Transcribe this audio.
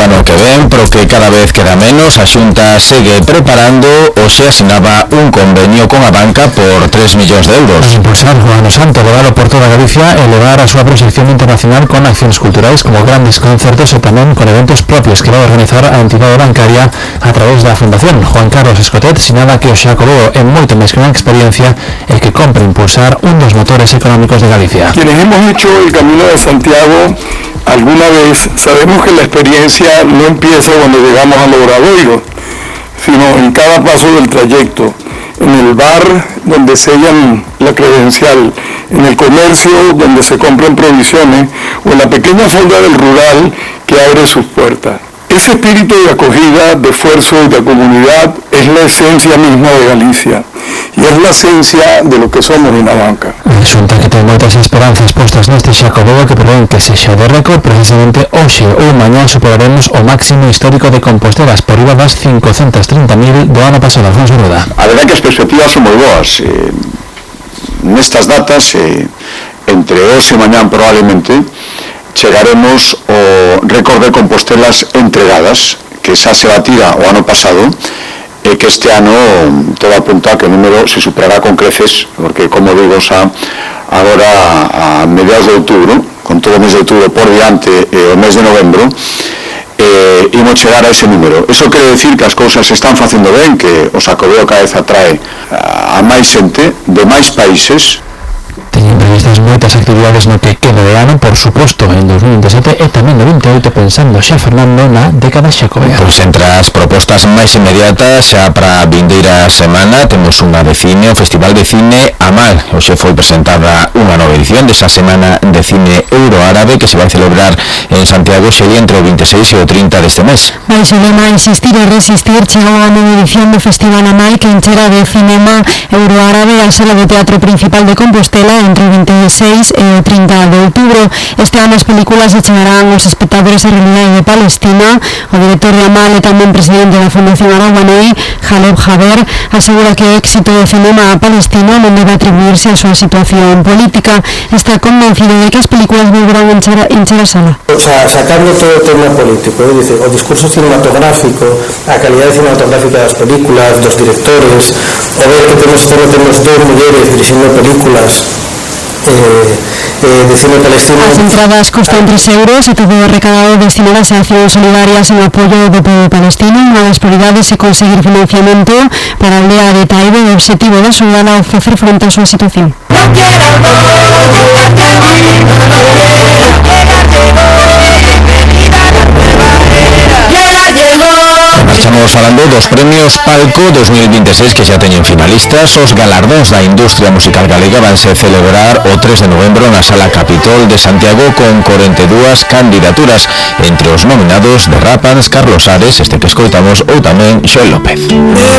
ano que ven, pero que cada vez queda menos. A Xunta segue preparando o se asinaba un convenio con a banca por 3 millóns de euros. Para impulsar o Ano Santo, levalo por toda Galicia e levar a súa proxección internacional con accións culturais como grandes concertos e tamén con eventos propios que vai organizar a entidade bancaria a través da Fundación. Juan Carlos Escotet sinala que o Xacobeo é moito máis que unha experiencia e que compre impulsar un dos motores económicos de Galicia. Quienes hemos hecho el Camino de Santiago alguna vez sabemos que la experiencia no empieza cuando llegamos al Obradoiro, sino en cada paso del trayecto, en el bar donde sellan la credencial, en el comercio donde se compran provisiones o en la pequeña fonda del rural que abre sus puertas. Ese espíritu de acogida, de esfuerzo y de comunidad es la esencia misma de Galicia y es la esencia de lo que somos en la banca. A Xunta que ten moitas esperanzas postas neste Xacobeo que prevén que sexa de récord. Precisamente hoxe ou mañá superaremos o máximo histórico de composteras por riba das 530.000 do ano pasado. Alfonso Rueda. A verdade que as perspectivas son moi boas. Nestas datas, entre hoxe e mañán probablemente, chegaremos ao récord de compostelas entregadas, que xa se batira o ano pasado, e que este ano todo apunta a que o número se superará con creces, porque, como digo, xa agora a mediados de outubro, con todo o mes de outubro por diante e o mes de novembro, imos chegar a ese número. Eso quere decir que as cousas se están facendo ben, que o Xacobeo cada vez atrae a máis xente de máis países. Teñen previstas moitas actividades no que queda de ano, por suposto, en 2017 e tamén no 28, pensando xa, Fernando, na década xacobea. Pois entre as propostas máis inmediatas xa para a vindeira semana temos unha de cine, o Festival de Cine Amal. Hoxe foi presentada unha nova edición desa Semana de Cine Euroárabe que se vai celebrar en Santiago Xeli entre o 26 e o 30 deste mes. Baixo o lema Insistir e Resistir chegou a nova edición do Festival Amal que enchera de cinema euroárabe a sala de teatro principal de Compostela entre o 26 e o 30 de outubro. Este ano as películas se chegarán aos espectadores da realidade de Palestina. O director de Amal e tamén presidente da Fundación Araguaney, Jaleb Jaber, asegura que o éxito do cinema palestino non debe atribuirse a súa situación política. Está convencido de que as películas volverán a encher a sala. O sea, sacando todo o tema político, dice, o discurso cinematográfico, a calidade cinematográfica das películas, dos directores, o ver que temos dos mulleres dirixindo películas de cine palestino. As entradas costan 3 euros e todo o recadado destinarase a accións solidarias en apoio do povo palestino. Unha das prioridades é conseguir financiamento para a aldea de Taibe. O objetivo de Sudana é facer fronte a súa situación. Estamos falando dos premios Palco 2026 que xa teñen finalistas. Os galardóns da industria musical galega vanse celebrar o 3 de novembro na Sala Capitol de Santiago con 42 candidaturas. Entre os nominados de Rapans, Carlos Ares, este que escoitamos, ou tamén Xoel López.